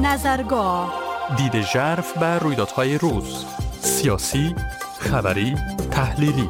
نظرگاه، دید ژرف بر رویدادهای روز، سیاسی، خبری، تحلیلی.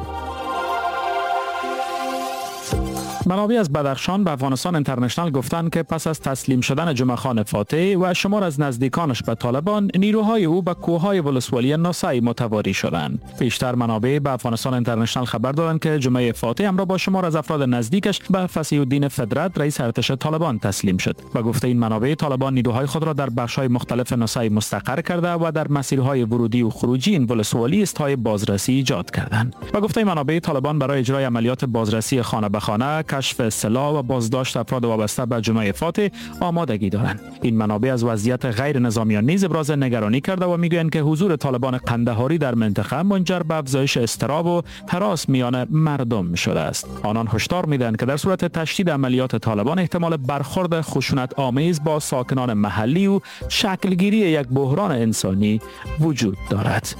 منابع از بدخشان به افغانستان اینترنشنال گفتند که پس از تسلیم شدن جمعه خان فاتح و شمار از نزدیکانش به طالبان، نیروهای او به کوههای ولسوالی ناسای متواری شدند. پیشتر منابع به افغانستان اینترنشنال خبر دادند که جمعه فاتح همراه با شمار از افراد نزدیکش به فصیح الدین فدرت رئیس ارتش طالبان تسلیم شد. به گفته این منابع، طالبان نیروهای خود را در بخش‌های مختلف ناسای مستقر کرده و در مسیرهای ورودی و خروجی این ولسوالی استهای بازرسی ایجاد کردند. به گفته منابع، طالبان برای اجرای عملیات بازرسی خانه به خانه، کشف سلاح و بازداشت افراد وابسته به جمعه فاتح آمادگی دارند. این منابع از وضعیت غیر نظامیان نیز ابراز نگرانی کرده و میگویند که حضور طالبان قندهاری در منطقه منجر به افزایش اضطراب و هراس میان مردم شده است. آنان هشدار میدهند که در صورت تشدید عملیات طالبان احتمال برخورد خشونت آمیز با ساکنان محلی و شکلگیری یک بحران انسانی وجود دارد.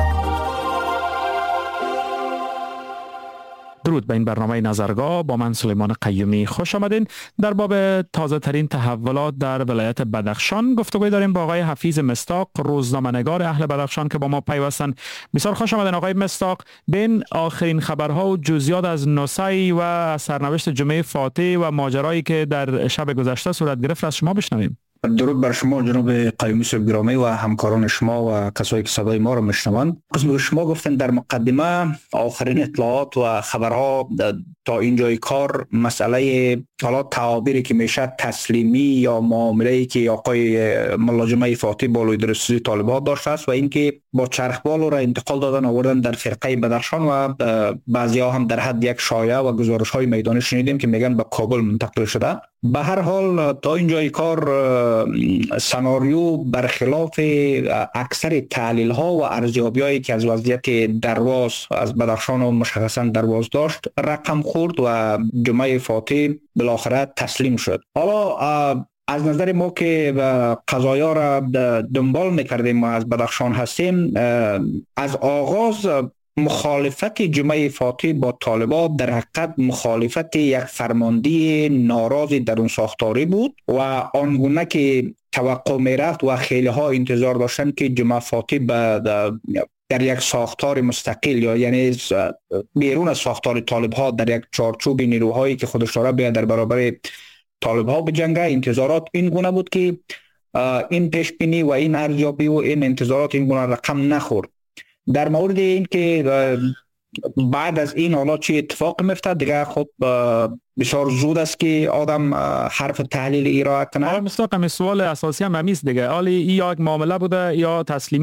درود به این برنامه نظرگاه، با من سلیمان قیومی خوش آمدین. در باب تازه ترین تحولات در ولایت بدخشان گفتگوی داریم با آقای حفیظ مصداق، روزنامه‌نگار اهل بدخشان که با ما پیوستن. بسیار خوش آمدین آقای مصداق. بین آخرین خبرها و جزئیات از نوسای و سرنوشت جمعه فاتح و ماجرایی که در شب گذشته صورت گرفت از شما بشنویم. درود بر شما جناب قیومی صاحب گرامی و همکاران شما و کسایی که صدای ما را میشنوند. قسم شما گفتن در مقدمه آخرین اطلاعات و خبرها تا اینجای کار مسئله حالا تعابیری که میشه تسلیمی یا معامله‌ای که آقای ملا جمعه فاتح با لیدرشپ طالبان داشته است و اینکه با چرخبال را انتقال دادن آوردن در فرقه بدخشان و بعضی‌ها هم در حد یک شایعه و گزارش‌های میدانی شنیدیم که میگن به کابل منتقل شده. به هر حال تا اینجای کار سناریو برخلاف اکثر تحلیل ها و ارزیابی‌هایی که از وضعیت درواز از بدخشان و مشخصا درواز داشت رقم خورد و جمعه فاتح بالاخره تسلیم شد. حالا از نظر ما که قضایا را دنبال میکردیم و از بدخشان هستیم، از آغاز مخالفت جمعه فاتح با طالبان در حقیقت مخالفت یک فرماندهی ناراضی در اون ساختاری بود و آنگونه که توقع میرفت و خیلی ها انتظار داشتن که جمعه فاتح در یک ساختار مستقل یا یعنی بیرون از ساختار طالب ها در یک چارچوب نیروهایی که خودش داره بیاد در برابر طالب ها بجنگه. انتظارات این گونه بود که این پیش بینی و این ارزیابی و این انتظارات این گونه رقم نخورد. در مورد این که بعد از این حالا چه اتفاق میفته دیگه خب بسیار زود است که آدم حرف تحلیل ارائه کنه. مصداق سوال اساسی هم همیست دیگه، حالی یا یک معامله بوده یا تسلیمی